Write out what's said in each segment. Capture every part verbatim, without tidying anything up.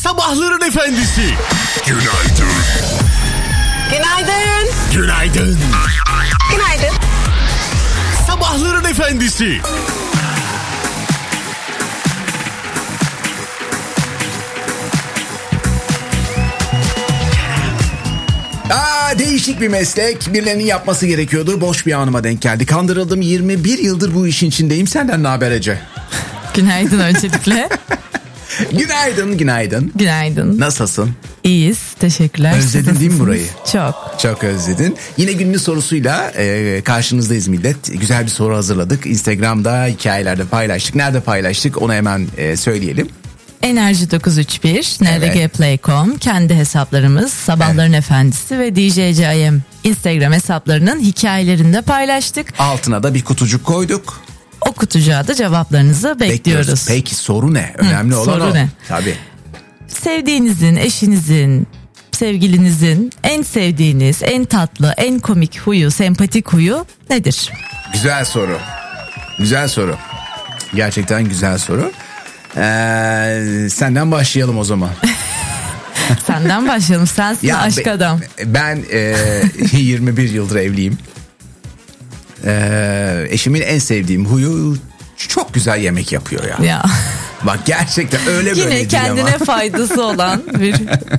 Sabahların efendisi. Günaydın. Günaydın. Günaydın. Günaydın. Sabahların efendisi. Aa, değişik bir meslek. Birilerinin yapması gerekiyordu. Boş bir anıma denk geldi. Kandırıldım. yirmi bir yıldır bu işin içindeyim. Senden ne haber Ece? Günaydın öncelikle. Günaydın, günaydın. Günaydın. Nasılsın? İyiyiz, teşekkürler. Özledin değil mi burayı? Çok. Çok özledin. Yine günün sorusuyla e, karşınızdayız millet. Güzel bir soru hazırladık. Instagram'da, hikayelerde paylaştık. Nerede paylaştık onu hemen e, söyleyelim. Enerji dokuz üç bir, N R G Evet. Play nokta com, kendi hesaplarımız Sabahların Evet. Efendisi ve D J C I M Instagram hesaplarının hikayelerinde paylaştık. Altına da bir kutucuk koyduk. O kutucuğa da cevaplarınızı bekliyoruz. Peki soru ne? Önemli Hı, olan soru o. ne? Tabii. Sevdiğinizin, eşinizin, sevgilinizin en sevdiğiniz, en tatlı, en komik huyu, sempatik huyu nedir? Güzel soru. Güzel soru. Gerçekten güzel soru. Ee, senden başlayalım o zaman. Senden başlayalım. Sensin aşk be- adam. Ben e, yirmi bir yıldır evliyim. Ee, eşimin en sevdiğim huyu çok güzel yemek yapıyor ya. Ya. Bak gerçekten öyle böyle Yine değil kendine ama. faydası olan bir...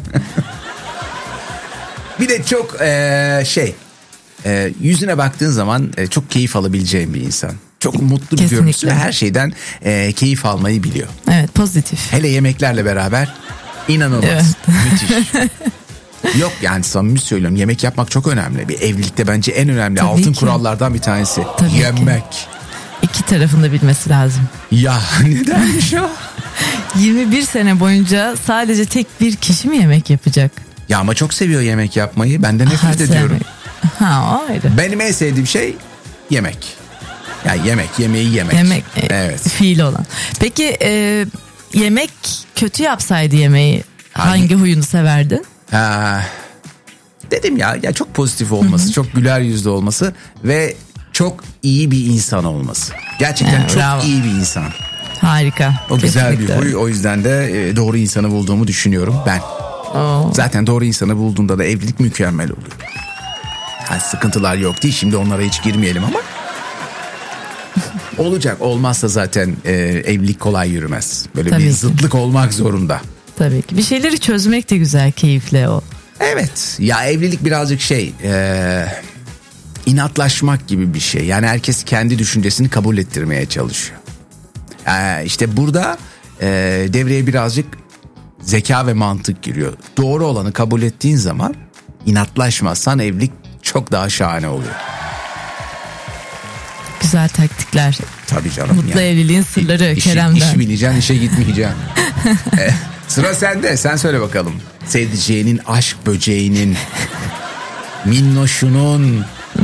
Bir de çok e, şey e, yüzüne baktığın zaman e, çok keyif alabileceğin bir insan. Çok mutlu bir Kesinlikle. görüntüsü ve her şeyden e, keyif almayı biliyor. Evet, pozitif. Hele yemeklerle beraber inanılmaz. Evet. Müthiş. Yok yani samimi söylüyorum, yemek yapmak çok önemli. Bir evlilikte bence en önemli Tabii altın ki. kurallardan bir tanesi. Tabii ki. Yemek. İki tarafın da bilmesi lazım. Ya nedenmiş o? yirmi bir sene boyunca sadece tek bir kişi mi yemek yapacak? Ya ama çok seviyor yemek yapmayı. Ben de Ha, nefret ediyorum. sevmek. Ha, o ayrı. Benim en sevdiğim şey yemek. Ya yemek, yemeği yemek. Yemek e, Evet. fiil olan. Peki e, yemek kötü yapsaydı yemeği hangi, Hangi? huyunu severdin? Ha, dedim ya, ya çok pozitif olması, çok güler yüzlü olması ve çok iyi bir insan olması. Gerçekten Evet, çok bravo. iyi bir insan. Harika. O güzel bir Kesinlikle. huy. O yüzden de e, doğru insanı bulduğumu düşünüyorum ben. Oo. Zaten doğru insanı bulduğunda da evlilik mükemmel oluyor. Yani sıkıntılar yok değil. Şimdi onlara hiç girmeyelim ama. Olacak. Olmazsa zaten e, evlilik kolay yürümez. Böyle Tabii bir ki. zıtlık olmak zorunda. Tabii ki. Bir şeyleri çözmek de güzel, keyifli o. Evet. Ya evlilik birazcık şey... E, inatlaşmak gibi bir şey. Yani herkes kendi düşüncesini kabul ettirmeye çalışıyor. Ee, işte burada e, devreye birazcık zeka ve mantık giriyor. Doğru olanı kabul ettiğin zaman, inatlaşmazsan evlilik çok daha şahane oluyor. Güzel taktikler. Tabii canım. Mutlu yani. evliliğin sırları İşi, Kerem'den. işi bileceksin, işe gitmeyeceksin. Ee, sıra sende. Sen söyle bakalım. Sevdiceğinin, aşk böceğinin, minnoşunun.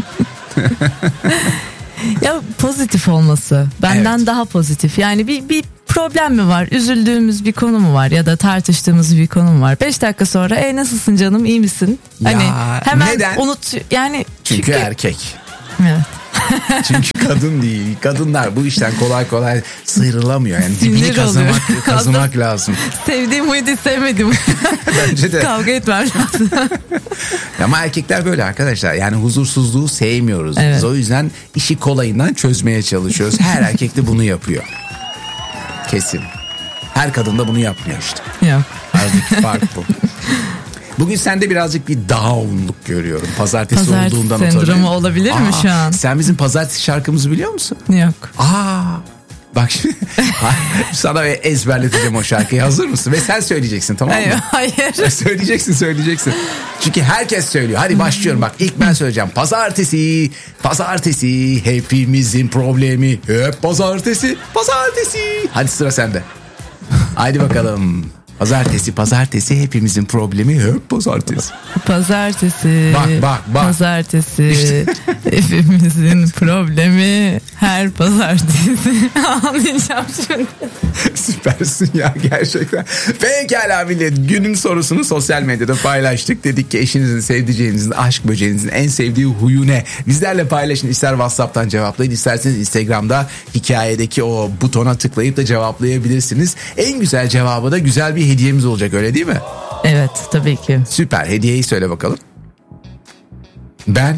Ya pozitif olması. Benden Evet. daha pozitif. Yani bir bir problem mi var? Üzüldüğümüz bir konu mu var? Ya da tartıştığımız bir konu mu var? Beş dakika sonra e nasılsın canım, iyi misin? Ya, hani hemen neden? unut yani Çünkü erkek. Evet. Çünkü kadın değil. Kadınlar bu işten kolay kolay sıyrılamıyor. Yani dibini Sinir kazımak, oluyor. kazımak lazım. Sevdiğim huydu, sevmedim. Bence de. Kavga etmem lazım. Ama erkekler böyle arkadaşlar. Yani huzursuzluğu sevmiyoruz. Evet. Biz o yüzden işi kolayından çözmeye çalışıyoruz. Her erkek de bunu yapıyor. Kesin. Her kadın da bunu yapmıyor işte. Yok. Aradaki fark bu. Bugün sende birazcık bir downluk görüyorum. Pazartesi, Pazartesi olduğundan sendromu ötürü. olabilir mi Aa, şu an? Sen bizim pazartesi şarkımızı biliyor musun? Yok. Aa, bak şimdi sana ezberleteceğim o şarkıyı. Hazır mısın? Ve sen söyleyeceksin, tamam mı? Hayır. Hayır. söyleyeceksin söyleyeceksin. Çünkü herkes söylüyor. Hadi başlıyorum, bak ilk ben söyleyeceğim. Pazartesi, pazartesi hepimizin problemi. Hep pazartesi, pazartesi. Hadi sıra sende. Haydi bakalım. Pazartesi, pazartesi hepimizin problemi. Hep pazartesi. Pazartesi. Bak, bak, bak. Pazartesi. Hepimizin problemi her pazartesi. Anlayacağım şimdi. Süpersin ya gerçekten. Pekala millet, günün sorusunu sosyal medyada paylaştık. Dedik ki eşinizin, sevdiceğinizin, aşk böceğinizin en sevdiği huyu ne? Bizlerle paylaşın. İster WhatsApp'tan cevaplayın, isterseniz Instagram'da hikayedeki o butona tıklayıp da cevaplayabilirsiniz. En güzel cevabı da güzel bir bir hediyemiz olacak, öyle değil mi? Evet, tabii ki. Süper, hediyeyi söyle bakalım. Ben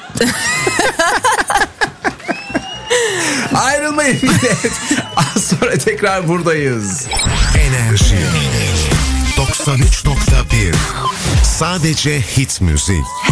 ayrılmayın millet. Az sonra tekrar buradayız. Enerji doksan üç nokta bir. Sadece hit müzik.